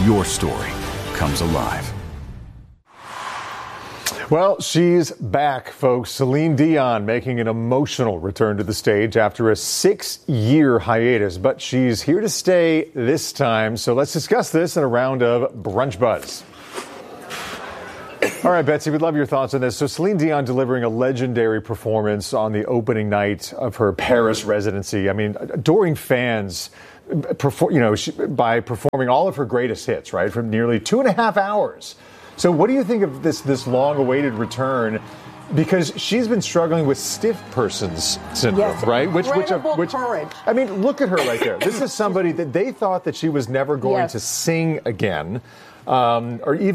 your story comes alive. Well, she's back, folks. Celine Dion making an emotional return to the stage after a 6-year hiatus, but she's here to stay this time. So let's discuss this in a round of Brunch Buzz. All right, Betsy, we'd love your thoughts on this. So Celine Dion delivering a legendary performance on the opening night of her Paris residency. I mean, adoring fans, by performing all of her greatest hits, right, from nearly 2.5 hours. So what do you think of this long-awaited return? Because she's been struggling with stiff person's syndrome, yes, right? Which courage. I mean, look at her right there. This is somebody that they thought that she was never going to sing again, or even